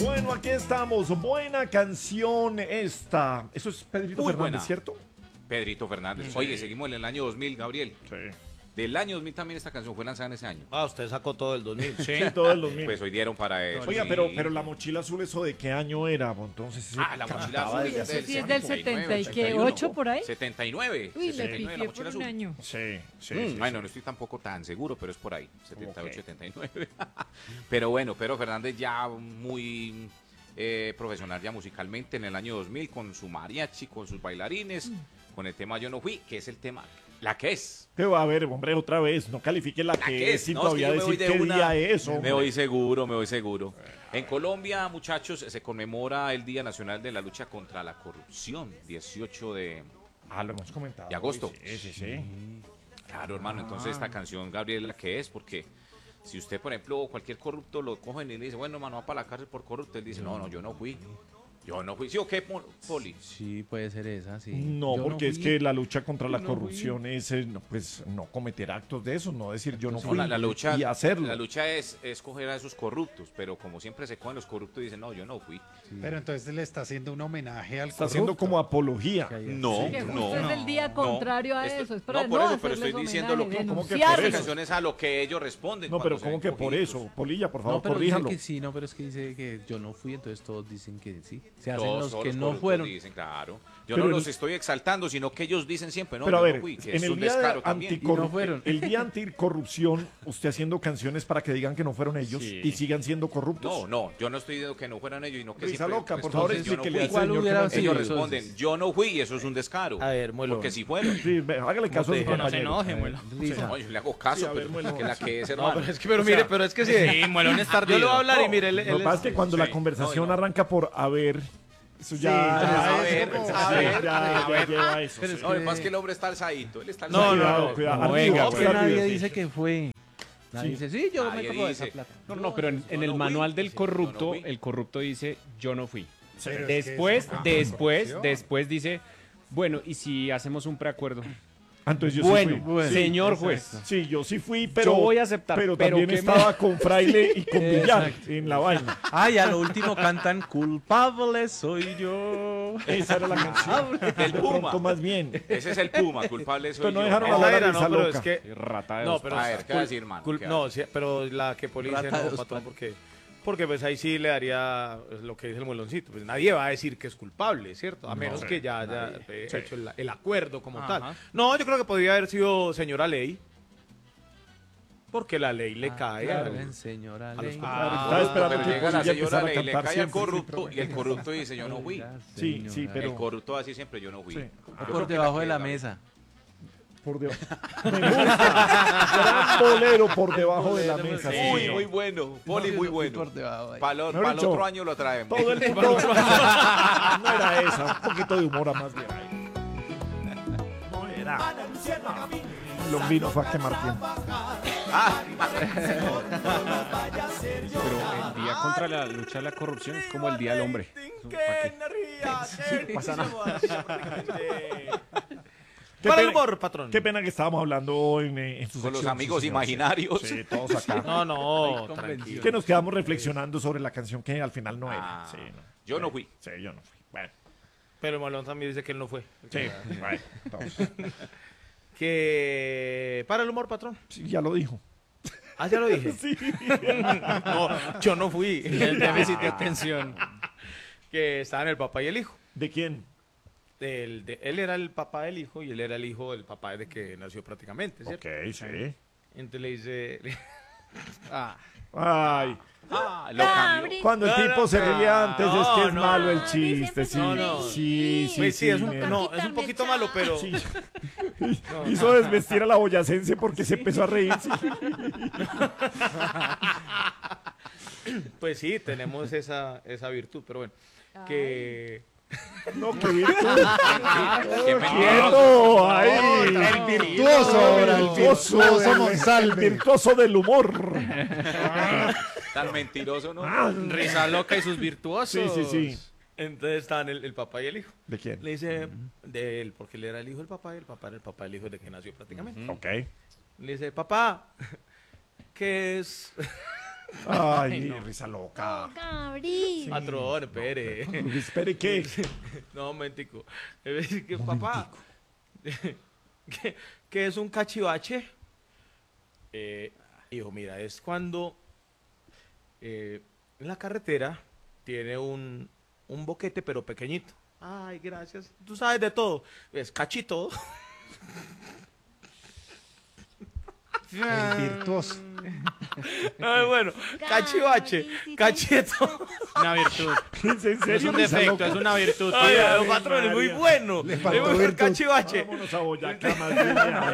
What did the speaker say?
Bueno, aquí estamos. Buena canción esta. Eso es Pedrito Muy Fernández, buena. ¿cierto? Pedrito Fernández. Oye, seguimos en el año 2000, Gabriel. Sí. Del año 2000 también esta canción fue lanzada en ese año. Ah, usted sacó todo el 2000. Sí, todo el 2000. Pues hoy dieron para eso. Oiga, sí. pero la mochila azul, ¿eso de qué año era? Pues entonces, ese Ah, la mochila cantaba azul. desde Eso hace sí es del 79, 78 por ahí. 79. Uy, le 79, la pifié mochila por un azul. año. Sí, sí, Bueno, sí. no estoy tampoco tan seguro, pero es por ahí, 78, Ok. 79. Pero bueno, Pedro Fernández ya muy profesional ya musicalmente en el año 2000 con su mariachi, con sus bailarines, con el tema Yo no fui, que es el tema, la que es. Pero a ver, hombre, otra vez, no califique la que es sin No, es que todavía yo me voy decir de qué una- día es, Me hombre. voy seguro, me voy seguro. En Colombia, muchachos, se conmemora el Día Nacional de la Lucha contra la Corrupción, 18 de... Ah, lo hemos comentado. ¿De agosto? Sí, sí, sí. Claro, hermano, entonces esta canción, Gabriel, la que es, porque si usted, por ejemplo, cualquier corrupto lo cogen y le dice, bueno, mano, va para la cárcel por corrupto, él dice, no, yo no fui. Yo no fui. ¿Sí o qué, Poli? Sí, puede ser esa, sí. No, Yo porque es fui. que la lucha contra la Yo no fui. corrupción es, no, pues, no cometer actos de eso, no decir yo no No, fui la lucha, y hacerlo. La lucha es coger a esos corruptos, pero como siempre se cogen los corruptos y dicen, no, yo no fui. Pero entonces le está haciendo un homenaje al Está haciendo corrupto. como apología. No, Que justo no. es el día contrario a Esto- eso. Es no, para por eso, pero hacerles estoy diciendo lo homenaje, que- ¿cómo que denunciarlos. por Esa eso? canción es a lo que ellos responden. No, pero cuando ¿cómo se que ven por cogidos. eso? Polilla, por favor, No, pero dice corríjalo. que sí, no, pero es que dice que yo no fui, entonces todos dicen que sí. Se hacen Todos los los que no corruptos fueron. Dicen, claro. Yo Pero no el- los estoy exaltando, sino que ellos dicen siempre, no, Pero a yo ver, no fui, que en es el un día descaro también. Y no fueron. el día anticorrupción, usted haciendo canciones para que digan que no fueron ellos Sí. y sigan siendo corruptos. No, yo no estoy diciendo que no fueran ellos, sino que Risa siempre loca, por responden, favor, yo no explíquele fui. al ¿Cuál señor que hubiera no sido? Ellos entiende. entonces? responden, yo no fui y eso es un descaro. A ver, muelo. Porque si fueron. Sí, hágale caso a su te dije? No se compañero. enoje, muelo. Risa. No, yo le hago caso, Sí, a ver, pero bueno. que la que es, No, hermano. pero es que, pero mire, pero es que sí. Sí, muelón es Yo tardío. le voy a hablar y mire, él Lo que pasa es que cuando Sí. la conversación No, no. arranca por a ver, eso ya, a ya- ver, sí, a ver, ya lleva eso. Pero sí. es No, lo que pasa es que el hombre está alzadito, él está No, alzadito. Cuidado, cuidado. No, Amigo, venga, pues, que rápido, nadie sí. dice que fue. Nadie Sí. dice, sí, yo Nadie me cojo de dice. esa plata. No, pero en Yo el no manual fui. del Yo no corrupto, fui. el corrupto dice, yo no fui. Pero es que Después, eso- después, después dice, bueno, ¿y si hacemos un preacuerdo? Entonces yo Bueno, sí fui. señor Sí, juez, Sí, yo sí fui, pero yo voy a aceptar, pero pero también ¿qué me- estaba con Fraile y con Villar Exacto. en la vaina. Ay, a lo último cantan culpable soy yo. Esa era la canción. Del De Puma. pronto más bien. Ese es el Puma, culpable soy Pero no yo. dejaron Esa hablar a era, Risa no, pero Loca. es que... rata de No, dos pero... A ver, ¿qué va a decir, hermano? ¿Qué va a No, sí, pero la que Poli dice Rata de no, dos patrón, patas. porque pues ahí sí le daría lo que dice el mueloncito. Pues nadie va a decir que es culpable, ¿cierto? A menos que ya haya hecho el acuerdo como Ajá. tal. No, yo creo que podría haber sido señora ley. Porque la ley le cae Claro, a- señora a los ley. Estaba esperando Pero que llega la Polilla señora empezara a ley, le cantar cae al siempre. corrupto y el corrupto dice, yo no fui. Sí, sí, pero- El corrupto así siempre, yo no fui. Sí. Yo Por creo que debajo de que la Gabriel. mesa. Por debajo. Me gusta. Gran bolero por debajo de la bolero, mesa. sí. sí, Muy, señor. muy bueno. Poli, muy bueno. Por debajo ahí. Para Mejor el dicho, otro año lo traemos. Todo el mundo. No era esa. Un poquito de humor a más bien. No era. Lombino fue a quemar tiempo. Pero el día contra la lucha de la corrupción es como el día del hombre. Eso, ¿pa' qué? Pasa nada. Qué Para el pena- humor, patrón. Qué pena que estábamos hablando en sus Con los secciones, amigos sí, señor. imaginarios. Sí, todos acá. No, no, Ay, tranquilo. Que nos quedamos reflexionando sobre la canción que al final no Ah, era. Sí, no. yo no fui. Sí, yo no fui. Bueno, Pero el malón también dice que él no fue. sí, bueno, entonces, Que... Para el humor, patrón. sí, ya lo dijo. Ah, ya lo dije. Sí. No, yo no fui. El déficit de atención. Que estaban el papá y el hijo. ¿De quién? Él era el papá del hijo y él era el hijo del papá desde que nació prácticamente, ¿cierto? Ok, sí. Entonces le dice... Ah, Ay, Lo cambió. cuando el No, tipo no, se ría antes es que es no. malo el No, chiste. Sí, siempre son sí, sí, Pues sí, es un, nena. no, es un poquito malo, pero... Sí. Hizo desvestir a la boyacense porque se empezó a reír. Sí. Pues sí, tenemos esa virtud, pero bueno. Que... No, qué virtud. Qué mentiroso. ¡Quieto! ¡Ahí! El virtuoso ahora, el virtuoso del- Monsalve. el virtuoso del humor. Tan mentiroso, ¿no? Risa loca y sus Sí, virtuosos. sí, sí. Entonces estaban el papá y el hijo. ¿De quién? Le dice de él, porque él era el hijo del papá y el papá era el papá del hijo desde que nació prácticamente. Ok. Le dice, papá, ¿qué es? Ay, risa loca. Gabriel. Patrón, espere. Espere, ¿qué? No, momentico. Papá, ¿qué es un cachivache? Hijo, mira, es cuando en la carretera tiene un boquete, pero pequeñito. Ay, gracias. Tú sabes de todo. Es cachito. El virtuoso. Ay, bueno, cachivache, cacheto. Una virtud. ¿En serio? No es un risa defecto, loca? es una virtud. Ay, tío. patrón, es muy bueno. Le faltó Es virtud. cachivache. Vámonos a Boyacá, más bien.